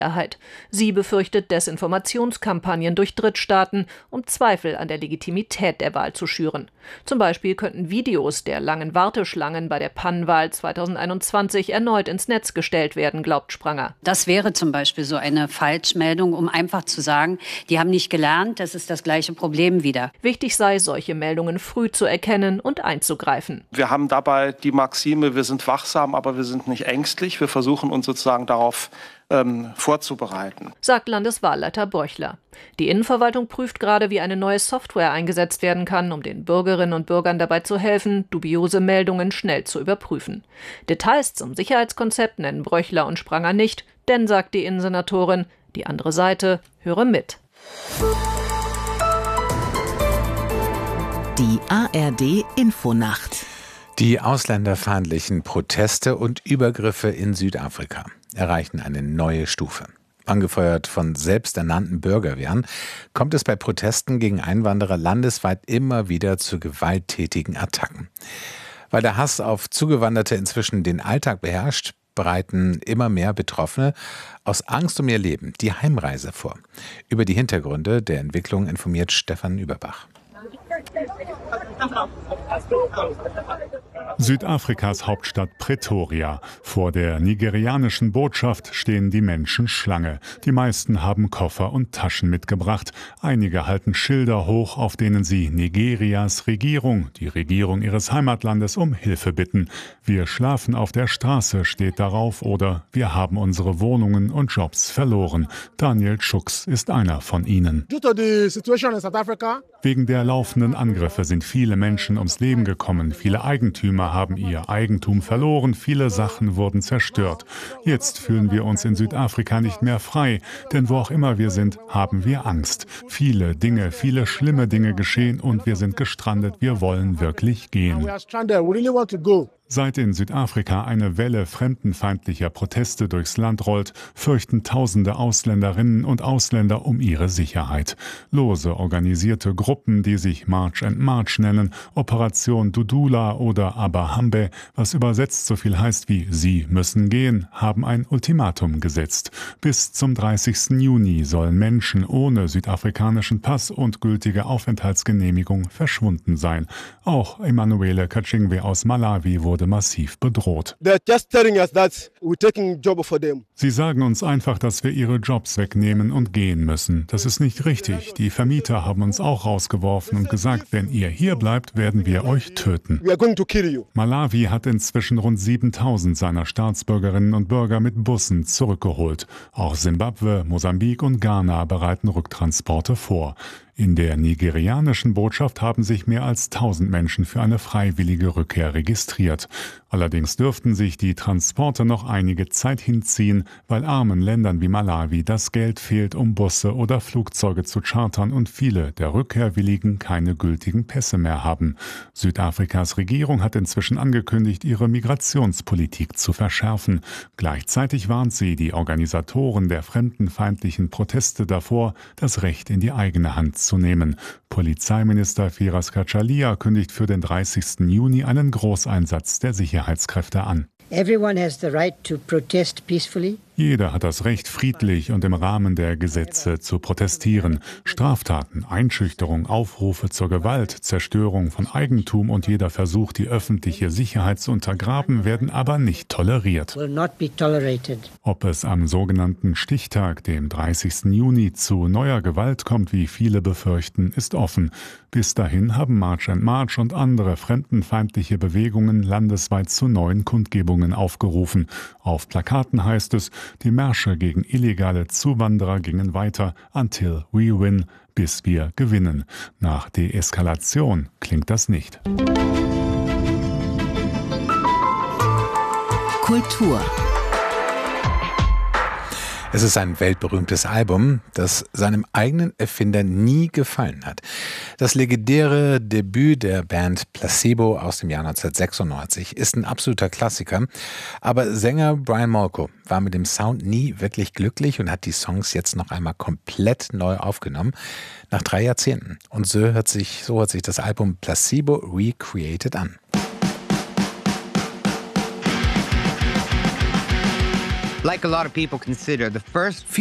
Sie befürchtet Desinformationskampagnen durch Drittstaaten, um Zweifel an der Legitimität der Wahl zu schüren. Zum Beispiel könnten Videos der langen Warteschlangen bei der PAN-Wahl 2021 erneut ins Netz gestellt werden, glaubt Spranger. Das wäre zum Beispiel so eine Falschmeldung, um einfach zu sagen, die haben nicht gelernt, das ist das gleiche Problem wieder. Wichtig sei, solche Meldungen früh zu erkennen und einzugreifen. Wir haben dabei die Maxime, wir sind wachsam, aber wir sind nicht ängstlich. Wir versuchen uns sozusagen darauf vorzubereiten, sagt Landeswahlleiter Borchler. Die Innenverwaltung prüft gerade, wie eine neue Software eingesetzt werden kann, um den Bürgerinnen und Bürgern dabei zu helfen, dubiose Meldungen schnell zu überprüfen. Details zum Sicherheitskonzept nennen Borchler und Spranger nicht, denn, sagt die Innensenatorin, die andere Seite höre mit. Die ARD Infonacht. Die ausländerfeindlichen Proteste und Übergriffe in Südafrika erreichen eine neue Stufe. Angefeuert von selbsternannten Bürgerwehren kommt es bei Protesten gegen Einwanderer landesweit immer wieder zu gewalttätigen Attacken. Weil der Hass auf Zugewanderte inzwischen den Alltag beherrscht, bereiten immer mehr Betroffene aus Angst um ihr Leben die Heimreise vor. Über die Hintergründe der Entwicklung informiert Stefan Überbach. Südafrikas Hauptstadt Pretoria. Vor der nigerianischen Botschaft stehen die Menschen Schlange. Die meisten haben Koffer und Taschen mitgebracht. Einige halten Schilder hoch, auf denen sie Nigerias Regierung, die Regierung ihres Heimatlandes, um Hilfe bitten. Wir schlafen auf der Straße, steht darauf, oder wir haben unsere Wohnungen und Jobs verloren. Daniel Schux ist einer von ihnen. Wegen der laufenden Angriffe sind viele Menschen ums Leben gekommen. Viele Eigentümer haben ihr Eigentum verloren. Viele Sachen wurden zerstört. Jetzt fühlen wir uns in Südafrika nicht mehr frei. Denn wo auch immer wir sind, haben wir Angst. Viele Dinge, viele schlimme Dinge geschehen und wir sind gestrandet. Wir wollen wirklich gehen. Seit in Südafrika eine Welle fremdenfeindlicher Proteste durchs Land rollt, fürchten tausende Ausländerinnen und Ausländer um ihre Sicherheit. Lose organisierte Gruppen, die sich March and March nennen, Operation Dudula oder Abahambe, was übersetzt so viel heißt wie Sie müssen gehen, haben ein Ultimatum gesetzt. Bis zum 30. Juni sollen Menschen ohne südafrikanischen Pass und gültige Aufenthaltsgenehmigung verschwunden sein. Auch Emanuele Kachingwe aus Malawi wurde massiv bedroht. Sie sagen uns einfach, dass wir ihre Jobs wegnehmen und gehen müssen. Das ist nicht richtig. Die Vermieter haben uns auch rausgeworfen und gesagt, wenn ihr hier bleibt, werden wir euch töten. Malawi hat inzwischen rund 7.000 seiner Staatsbürgerinnen und Bürger mit Bussen zurückgeholt. Auch Simbabwe, Mosambik und Ghana bereiten Rücktransporte vor. In der nigerianischen Botschaft haben sich mehr als 1.000 Menschen für eine freiwillige Rückkehr registriert. Allerdings dürften sich die Transporte noch einige Zeit hinziehen, weil armen Ländern wie Malawi das Geld fehlt, um Busse oder Flugzeuge zu chartern und viele der Rückkehrwilligen keine gültigen Pässe mehr haben. Südafrikas Regierung hat inzwischen angekündigt, ihre Migrationspolitik zu verschärfen. Gleichzeitig warnt sie die Organisatoren der fremdenfeindlichen Proteste davor, das Recht in die eigene Hand zu nehmen. Polizeiminister Firas Kachalia kündigt für den 30. Juni einen Großeinsatz der Sicherheitskräfte an. Everyone has the right to protest peacefully. Jeder hat das Recht, friedlich und im Rahmen der Gesetze zu protestieren. Straftaten, Einschüchterung, Aufrufe zur Gewalt, Zerstörung von Eigentum und jeder Versuch, die öffentliche Sicherheit zu untergraben, werden aber nicht toleriert. Ob es am sogenannten Stichtag, dem 30. Juni, zu neuer Gewalt kommt, wie viele befürchten, ist offen. Bis dahin haben March and March und andere fremdenfeindliche Bewegungen landesweit zu neuen Kundgebungen aufgerufen. Auf Plakaten heißt es, die Märsche gegen illegale Zuwanderer gingen weiter, until we win, bis wir gewinnen. Nach Deeskalation klingt das nicht. Kultur. Es ist ein weltberühmtes Album, das seinem eigenen Erfinder nie gefallen hat. Das legendäre Debüt der Band Placebo aus dem Jahr 1996 ist ein absoluter Klassiker, aber Sänger Brian Molko war mit dem Sound nie wirklich glücklich und hat die Songs jetzt noch einmal komplett neu aufgenommen, nach 3 Jahrzehnten. Und so hört sich das Album Placebo Recreated an. Like a lot of people consider, the first